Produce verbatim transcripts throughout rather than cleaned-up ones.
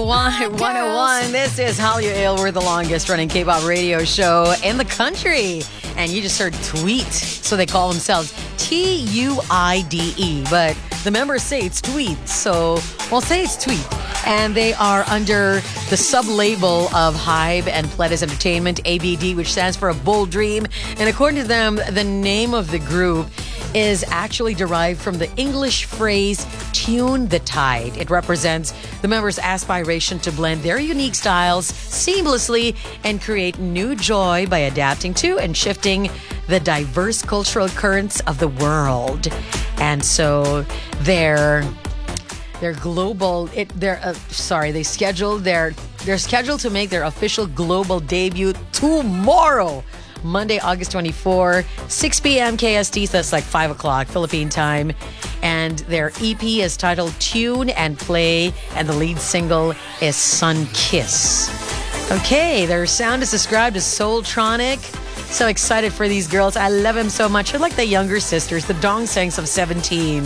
Y one oh one. This is Hallyu Ale. We're the longest running K-pop radio show in the country. And you just heard Tweet. So they call themselves T U I D E. But the members say it's Tweet. So we'll say it's Tweet. And they are under the sub-label of Hybe and Pledis Entertainment, A B D, which stands for A Bold Dream. And according to them, the name of the group is actually derived from the English phrase tune the tide. It represents the members' aspiration to blend their unique styles seamlessly and create new joy by adapting to and shifting the diverse cultural currents of the world. And so they're they're global it they're uh, sorry, they scheduled their they're scheduled to make their official global debut tomorrow. Monday, August twenty-fourth, six p.m. K S T, so that's like five o'clock Philippine time. And their E P is titled Tune and Play, and the lead single is Sun Kiss. Okay, their sound is described as soultronic. So excited for these girls. I love them so much. They're like the younger sisters, the Dongsangs of seventeen.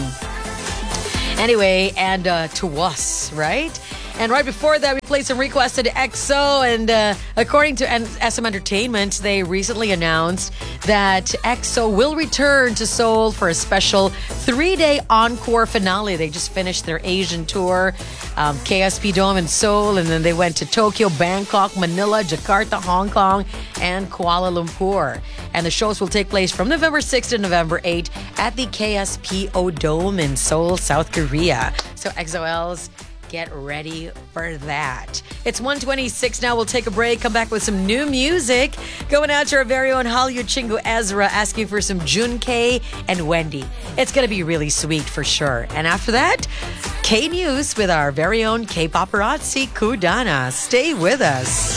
Anyway, and uh, to us, right? And right before that, we played some requested E X O. And uh, according to S M Entertainment, they recently announced that E X O will return to Seoul for a special three-day encore finale. They just finished their Asian tour, um, K S P Dome in Seoul, and then they went to Tokyo, Bangkok, Manila, Jakarta, Hong Kong, and Kuala Lumpur. And the shows will take place from November sixth to November eighth at the K S P O Dome in Seoul, South Korea. So X O Ls, get ready for that. It's one twenty-six now. We'll take a break, come back with some new music. Going out to our very own Hallyu Chingu Ezra, asking for some Junkei and Wendy. It's going to be really sweet for sure. And after that, K-News with our very own K-Paparazzi Kudana. Stay with us.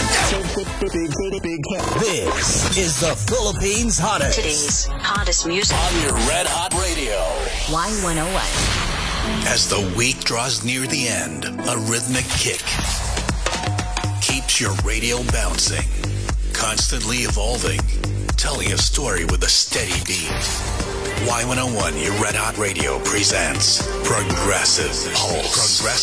This is the Philippines hottest. Today's hottest music on your Red Hot Radio. Y one oh one. As the week draws near the end, a rhythmic kick keeps your radio bouncing, constantly evolving, telling a story with a steady beat. Y one oh one, your Red Hot Radio presents Progressive Pulse. Progressive